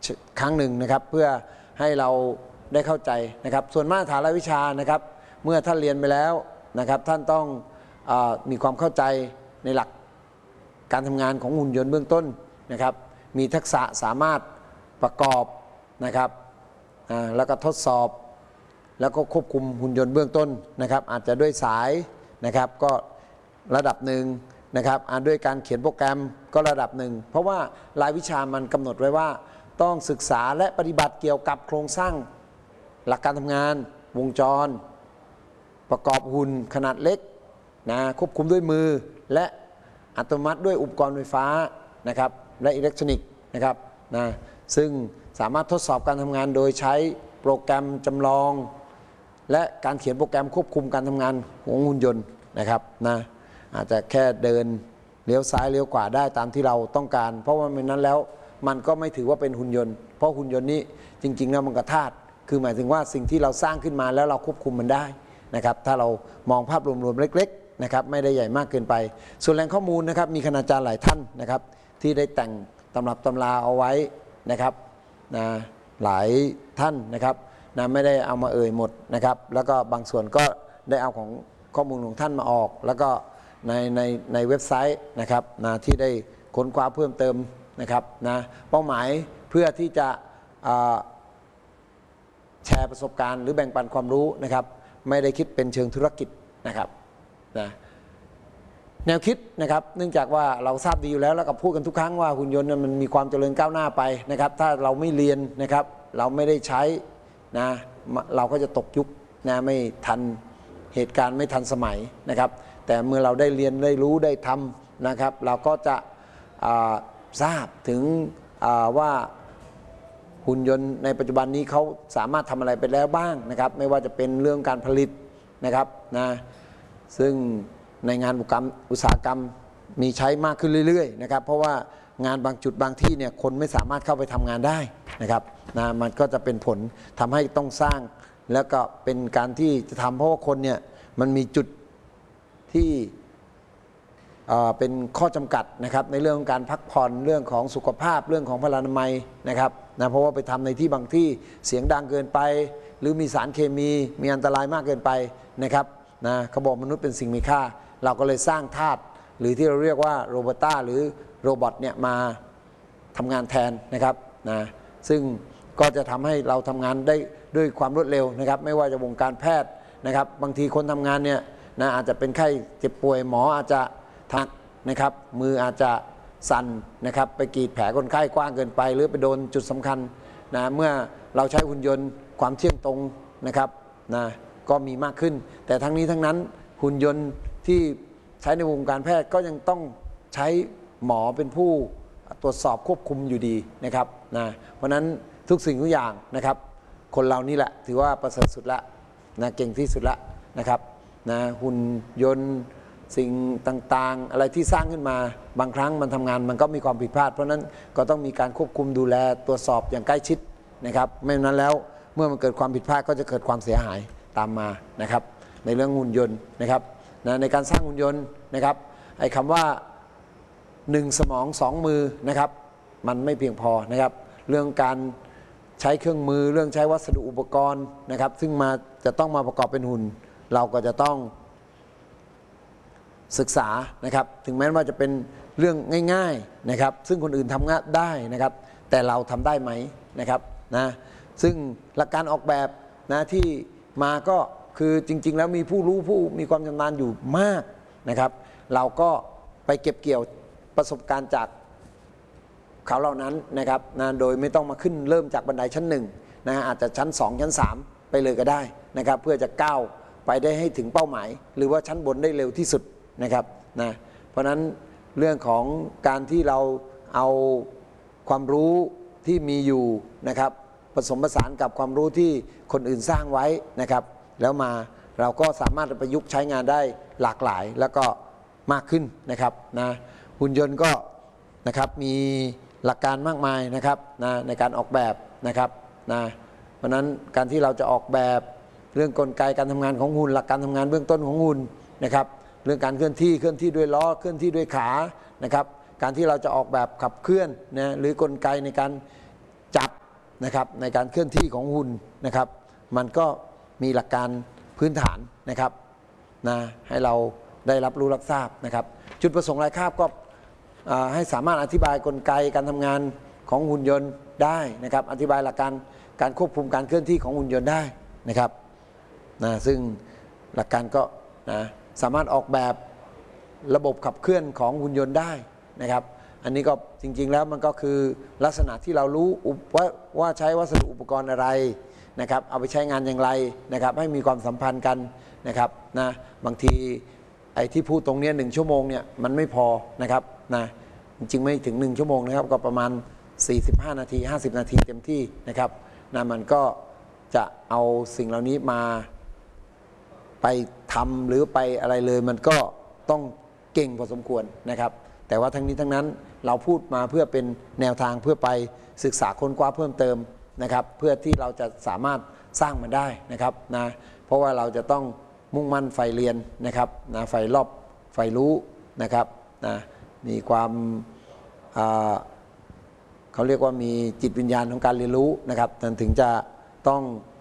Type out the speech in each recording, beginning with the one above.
ครั้งหนึ่งนะครับเพื่อให้เราได้เข้าใจนะครับส่วนมาตรฐานรายวิชานะครับเมื่อท่านเรียนไปแล้วนะครับท่านต้องมีความเข้าใจในหลักการทำงานของหุ่นยนต์เบื้องต้นนะครับมีทักษะสามารถประกอบนะครับแล้วก็ทดสอบแล้วก็ควบคุมหุ่นยนต์เบื้องต้นนะครับอาจจะด้วยสายนะครับก็ระดับหนึ่งนะครับด้วยการเขียนโปรแกรมก็ระดับหนึ่งเพราะว่ารายวิชามันกำหนดไว้ว่าต้องศึกษาและปฏิบัติเกี่ยวกับโครงสร้างหลักการทำงานวงจรประกอบหุ่นขนาดเล็กนะควบคุมด้วยมือและอัตโนมัติด้วยอุปกรณ์ไฟฟ้านะครับและอิเล็กทรอนิกส์นะครับนะซึ่งสามารถทดสอบการทำงานโดยใช้โปรแกรมจำลองและการเขียนโปรแกรมควบคุมการทำงานของหุ่นยนต์นะครับนะอาจจะแค่เดินเลี้ยวซ้ายเลี้ยวขวาได้ตามที่เราต้องการเพราะว่าไม่นั้นแล้วมันก็ไม่ถือว่าเป็นหุ่นยนต์เพราะหุ่นยนต์นี้จริงๆแล้วมันก็ธาตุคือหมายถึงว่าสิ่งที่เราสร้างขึ้นมาแล้วเราควบคุมมันได้นะครับถ้าเรามองภาพรวมๆเล็กๆนะครับไม่ได้ใหญ่มากเกินไปส่วนแหล่งข้อมูลนะครับมีคณาจารย์หลายท่านนะครับที่ได้แต่งตำรับตำราเอาไว้นะครับนะหลายท่านนะครับนะไม่ได้เอามาเอ่ยหมดนะครับแล้วก็บางส่วนก็ได้เอาของข้อมูลของท่านมาออกแล้วก็ในเว็บไซต์นะครับนะที่ได้ค้นคว้าเพิ่มเติมนะครับนะเป้าหมายเพื่อที่จะแชร์ประสบการณ์หรือแบ่งปันความรู้นะครับไม่ได้คิดเป็นเชิงธุรกิจนะครับนะแนวคิดนะครับเนื่องจากว่าเราทราบดีอยู่แล้วแล้วก็พูดกันทุกครั้งว่าหุ่นยนต์มันมีความเจริญก้าวหน้าไปนะครับถ้าเราไม่เรียนนะครับเราไม่ได้ใช้นะเราก็จะตกยุคนะไม่ทันเหตุการณ์ไม่ทันสมัยนะครับแต่เมื่อเราได้เรียนได้รู้ได้ทำนะครับเราก็จะทราบถึงว่าหุ่นยนต์ในปัจจุบันนี้เขาสามารถทำอะไรไปแล้วบ้างนะครับไม่ว่าจะเป็นเรื่องการผลิตนะครับนะซึ่งในงานอุตสาหกรรมมีใช้มากขึ้นเรื่อยๆนะครับเพราะว่างานบางจุดบางที่เนี่ยคนไม่สามารถเข้าไปทำงานได้นะครับนะมันก็จะเป็นผลทำให้ต้องสร้างแล้วก็เป็นการที่จะทำเพราะว่าคนเนี่ยมันมีจุดที่เป็นข้อจำกัดนะครับในเรื่องของการพักผ่อนเรื่องของสุขภาพเรื่องของพลานามัยนะครับนะเพราะว่าไปทำในที่บางที่เสียงดังเกินไปหรือมีสารเคมีอันตรายมากเกินไปนะครับนะเขาบอกมนุษย์เป็นสิ่งมีค่าเราก็เลยสร้างธาตุหรือที่เราเรียกว่าโรบอต้าหรือโรบอทเนี่ยมาทำงานแทนนะครับนะซึ่งก็จะทำให้เราทำงานได้ด้วยความรวดเร็วนะครับไม่ว่าจะวงการแพทย์นะครับบางทีคนทำงานเนี่ยนะอาจจะเป็นไข้เจ็บป่วยหมออาจจะทักนะครับมืออาจจะสั่นนะครับไปกรีดแผลคนไข้กว้างเกินไปหรือไปโดนจุดสำคัญนะเมื่อเราใช้หุ่นยนต์ความเที่ยงตรงนะครับนะก็มีมากขึ้นแต่ทั้งนี้ทั้งนั้นหุ่นยนต์ที่ใช้ในวงการแพทย์ก็ยังต้องใช้หมอเป็นผู้ตรวจสอบควบคุมอยู่ดีนะครับนะเพราะนั้นทุกสิ่งทุกอย่างนะครับคนเรานี่แหละถือว่าประเสริฐสุดละนะเก่งที่สุดละนะครับนะหุ่นยนต์สิ่งต่างๆอะไรที่สร้างขึ้นมาบางครั้งมันทำงานมันก็มีความผิดพลาดเพราะนั้นก็ต้องมีการควบคุมดูแลตรวจสอบอย่างใกล้ชิดนะครับไม่นั้นแล้วเมื่อมันเกิดความผิดพลาดก็จะเกิดความเสียหายตามมานะครับในเรื่องหุ่นยนต์นะครับในการสร้างหุ่นยนต์นะครับไอ้คำว่า1 สมอง 2 มือนะครับมันไม่เพียงพอนะครับเรื่องการใช้เครื่องมือเรื่องใช้วัสดุอุปกรณ์นะครับซึ่งจะต้องมาประกอบเป็นหุ่นเราก็จะต้องศึกษานะครับถึงแม้ว่าจะเป็นเรื่องง่ายๆนะครับซึ่งคนอื่นทำงานได้นะครับแต่เราทำได้ไหมนะครับนะซึ่งหลักการออกแบบนะที่มาก็คือจริงๆแล้วมีผู้รู้ผู้มีความชำนาญอยู่มากนะครับเราก็ไปเก็บเกี่ยวประสบการณ์จากเขาเหล่านั้นนะครับนะโดยไม่ต้องมาขึ้นเริ่มจากบันไดชั้น1นะอาจจะชั้น2ชั้น3ไปเลยก็ได้นะครับเพื่อจะก้าวไปได้ให้ถึงเป้าหมายหรือว่าชั้นบนได้เร็วที่สุดนะครับนะเพราะนั้นเรื่องของการที่เราเอาความรู้ที่มีอยู่นะครับผสมผสานกับความรู้ที่คนอื่นสร้างไว้นะครับแล้วมาเราก็สามารถประยุกต์ใช้งานได้หลากหลายแล้วก็มากขึ้นนะครับนะหุ่นยนต์ก็นะครับมีหลักการมากมายนะครับนะในการออกแบบนะครับนะเพราะนั้นการที่เราจะออกแบบเรื่องกลไกการทำงานของหุ่นหลักการทำงานเบื้องต้นของหุ่นนะครับเรื่องการเคลื่อนที่ด้วยล้อเคลื่อนที่ด้วยขานะครับการที่เราจะออกแบบขับเคลื่อนนะหรือกลไกในการจับนะครับในการเคลื่อนที่ของหุ่นนะครับมันก็มีหลักการพื้นฐานนะครับนะให้เราได้รับรู้รับทราบนะครับจุดประสงค์รายคาบก็ให้สามารถอธิบายกลไกการทำงานของหุ่นยนต์ได้นะครับอธิบายหลักการควบคุมการเคลื่อนที่ของหุ่นยนต์ได้นะครับนะซึ่งหลักการก็นะสามารถออกแบบระบบขับเคลื่อนของหุ่นยนต์ได้นะครับอันนี้ก็จริงๆแล้วมันก็คือลักษณะที่เรารู้ว่าใช้วัสดุอุปกรณ์อะไรนะครับเอาไปใช้งานอย่างไรนะครับให้มีความสัมพันธ์กันนะครับนะบางทีไอ้ที่พูดตรงนี้1 ชั่วโมงเนี่ยมันไม่พอนะครับนะจริงๆไม่ถึง1 ชั่วโมงนะครับก็ประมาณ45 นาที50 นาทีเต็มที่นะครับนะมันก็จะเอาสิ่งเหล่านี้มาไปทำหรือไปอะไรเลยมันก็ต้องเก่งพอสมควรนะครับแต่ว่าทั้งนี้ทั้งนั้นเราพูดมาเพื่อเป็นแนวทางเพื่อไปศึกษาค้นคว้าเพิ่มเติมนะครับเพื่อที่เราจะสามารถสร้างมันได้นะครับนะเพราะว่าเราจะต้องมุ่งมั่นใฝ่เรียนนะครับนะใฝ่รอบใฝ่รู้นะครับนะมีความเขาเรียกว่ามีจิตวิญญาณของการเรียนรู้นะครับถึงจะต้อง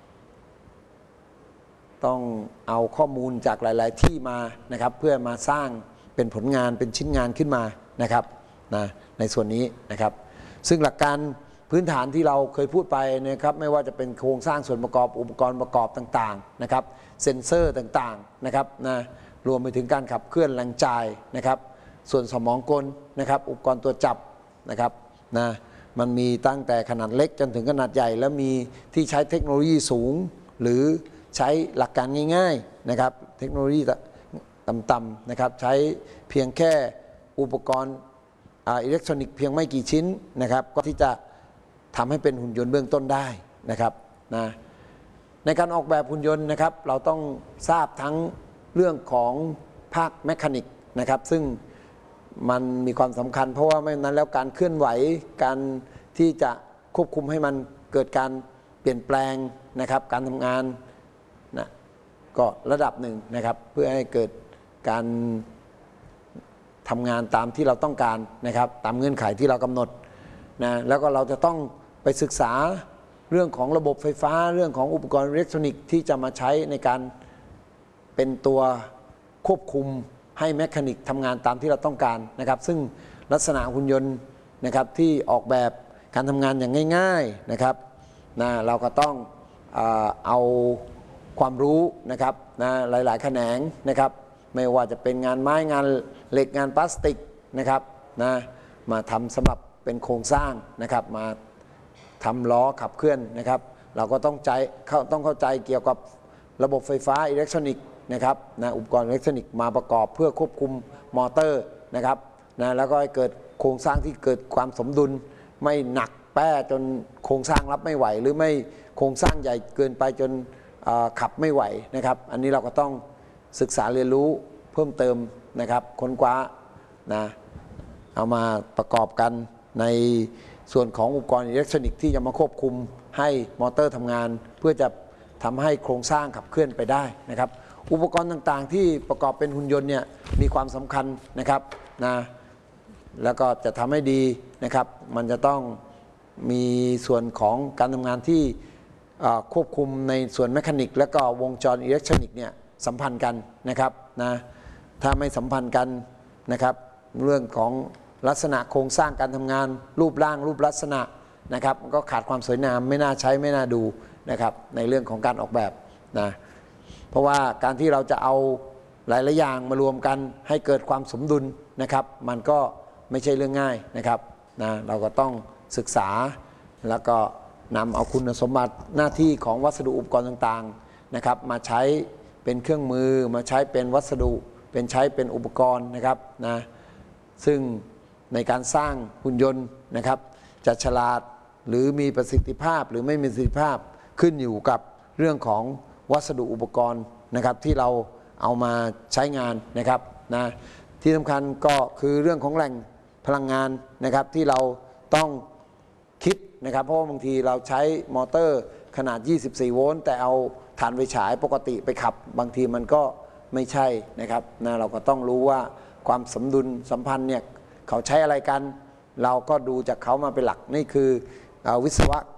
เอาข้อมูลจากหลายๆที่มานะครับเพื่อมาสร้างเป็นผลงานเป็นชิ้นงานขึ้นมานะครับนะในส่วนนี้นะครับซึ่งหลักการพื้นฐานที่เราเคยพูดไปนะครับไม่ว่าจะเป็นโครงสร้างส่วนประกอบอุปกรณ์ประกอบต่างๆนะครับเซ็นเซอร์ต่างๆนะครับนะรวมไปถึงการขับเคลื่อนแรงจ่ายนะครับส่วนสมองกลนะครับอุปกรณ์ตัวจับนะครับนะมันมีตั้งแต่ขนาดเล็กจนถึงขนาดใหญ่แล้วมีที่ใช้เทคโนโลยีสูงหรือใช้หลักการง่ายๆนะครับเทคโนโลยีต่ำๆนะครับใช้เพียงแค่อุปกรณ์อิเล็กทรอนิกส์เพียงไม่กี่ชิ้นนะครับก็ที่จะทำให้เป็นหุ่นยนต์เบื้องต้นได้นะครับนะในการออกแบบหุ่นยนต์นะครับเราต้องทราบทั้งเรื่องของภาคแมคานิกนะครับซึ่งมันมีความสำคัญเพราะว่าไม่นั้นแล้วการเคลื่อนไหวการที่จะควบคุมให้มันเกิดการเปลี่ยนแปลงนะครับการทำงานนะก็ระดับหนึ่งนะครับเพื่อให้เกิดการทำงานตามที่เราต้องการนะครับตามเงื่อนไขที่เรากำหนดนะแล้วก็เราจะต้องไปศึกษาเรื่องของระบบไฟฟ้าเรื่องของอุปกรณ์อิเล็กทรอนิกส์ที่จะมาใช้ในการเป็นตัวควบคุมให้แมคานิกทำงานตามที่เราต้องการนะครับซึ่งลักษณะหุ่นยนต์นะครับที่ออกแบบการทำงานอย่างง่ายๆนะครับนะเราก็ต้องเอาความรู้นะครับนะหลายๆแขนงนะครับไม่ว่าจะเป็นงานไม้งานเหล็กงานพลาสติกนะครับนะมาทำสำหรับเป็นโครงสร้างนะครับมาทำล้อขับเคลื่อนนะครับเราก็ต้องเข้าใจเกี่ยวกับระบบไฟฟ้าอิเล็กทรอนิกส์นะครับนะอุปกรณ์อิเล็กทรอนิกส์มาประกอบเพื่อควบคุมมอเตอร์นะครับนะแล้วก็ให้เกิดโครงสร้างที่เกิดความสมดุลไม่หนักแป้จนโครงสร้างรับไม่ไหวหรือไม่โครงสร้างใหญ่เกินไปจนขับไม่ไหวนะครับอันนี้เราก็ต้องศึกษาเรียนรู้เพิ่มเติมนะครับค้นคว้านะเอามาประกอบกันในส่วนของอุปกรณ์อิเล็กทรอนิกส์ที่จะมาควบคุมให้มอเตอร์ทำงานเพื่อจะทำให้โครงสร้างขับเคลื่อนไปได้นะครับอุปกรณ์ต่างๆที่ประกอบเป็นหุ่นยนต์เนี่ยมีความสำคัญนะครับนะแล้วก็จะทำให้ดีนะครับมันจะต้องมีส่วนของการทำงานที่ควบคุมในส่วนแมคานิกและก็วงจรอิเล็กทรอนิกส์เนี่ยสัมพันธ์กันนะครับนะถ้าไม่สัมพันธ์กันนะครับเรื่องของลักษณะโครงสร้างการทำงานรูปร่างรูปลักษณะนะครับก็ขาดความสวยงามไม่น่าใช้ไม่น่าดูนะครับในเรื่องของการออกแบบนะเพราะว่าการที่เราจะเอาหลายๆอย่างมารวมกันให้เกิดความสมดุลนะครับมันก็ไม่ใช่เรื่องง่ายนะครับนะเราก็ต้องศึกษาแล้วก็นำเอาคุณสมบัติหน้าที่ของวัสดุอุปกรณ์ต่างๆนะครับมาใช้เป็นเครื่องมือมาใช้เป็นวัสดุใช้เป็นอุปกรณ์นะครับนะซึ่งในการสร้างหุ่นยนต์นะครับจะฉลาดหรือมีประสิทธิภาพหรือไม่มีประสิทธิภาพขึ้นอยู่กับเรื่องของวัสดุอุปกรณ์นะครับที่เราเอามาใช้งานนะครับนะที่สำคัญก็คือเรื่องของแหล่งพลังงานนะครับที่เราต้องคิดนะครับเพราะว่าบางทีเราใช้มอเตอร์ขนาด24โวลต์แต่เอาถ่านไฟฉายปกติไปขับบางทีมันก็ไม่ใช่นะครับนะเราก็ต้องรู้ว่าความสมดุลสัมพันธ์เนี่ยเขาใช้อะไรกันเราก็ดูจากเขามาเป็นหลักนี่คือวิศว